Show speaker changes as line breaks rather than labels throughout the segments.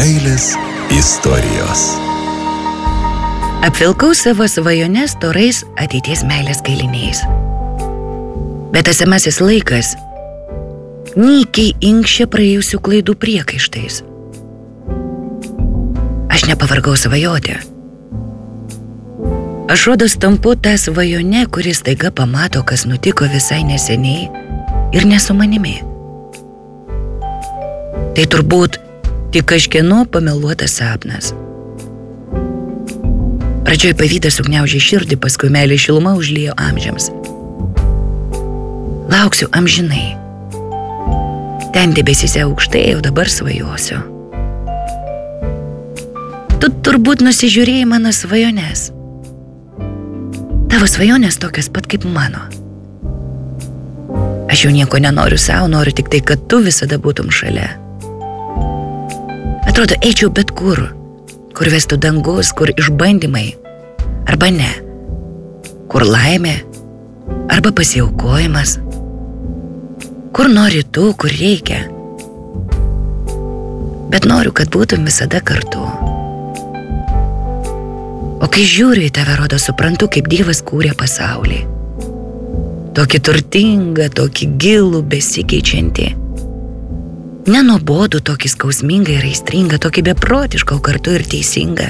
Meilės istorijos.
Apvilkau savo svajones storais ateities meilės kailiniais. Bet esamasis laikas nykiai inkščia praėjusių klaidų priekaištais. Aš nepavargau svajoti. Aš rodos tampu tą svajonę, kuris staiga pamato, kas nutiko visai neseniai ir ne su manimi. Tai turbūt tik kažkieno pameluotas sapnas. Pradžioj pavydas sugniaužė širdį, paskui meilė šiluma užliejo amžiams. Lauksiu amžinai. Ten debesyse aukštai, jau dabar svajosiu. Tu turbūt nusižiūrėjai mano svajones. Tavo svajonės tokios pat kaip mano. Aš jau nieko nenoriu savo, noriu tik tai, kad tu visada būtum šalia. Atrodo, eičiau bet kur vestų dangus, kur išbandymai, arba ne, kur laimė, arba pasiaukojimas, kur nori tu, kur reikia. Bet noriu, kad būtum visada kartu. O kai žiūriu į tave, rodo, suprantu, kaip Dievas kūrė pasaulį. Tokį turtingą, tokį gilų, besikeičiantį. Nenuobodų, tokį skausmingą ir aistringą, tokį beprotišką, kartu ir teisingą.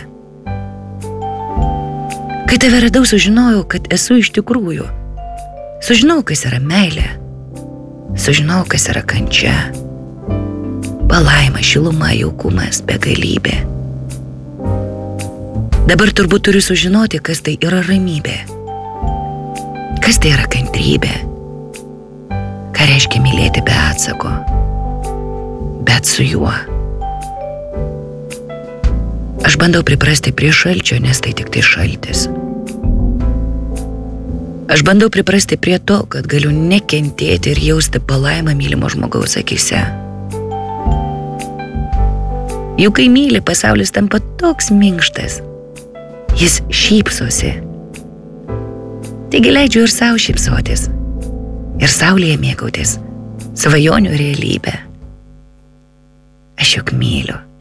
Kai tave radau, sužinojau, kad esu iš tikrųjų. Sužinau, kas yra meilė. Sužinau, kas yra kančia. Palaima, šiluma, jaukumas, begalybė. Dabar turbūt turiu sužinoti, kas tai yra ramybė. Kas tai yra kantrybė. Ką reiškia mylėti be atsako. Bet su juo. Aš bandau priprasti prie šalčio, nes tai tik tai šaltis. Aš bandau priprasti prie to, kad galiu nekentėti ir jausti palaimą mylimo žmogaus akise. Juk kai myli, pasaulis tampa toks minkštas. Jis šypsosi. Taigi leidžiu ir savo šypsotis. Ir saulėje mėgautis svajonių realybę. Aš juk myliu.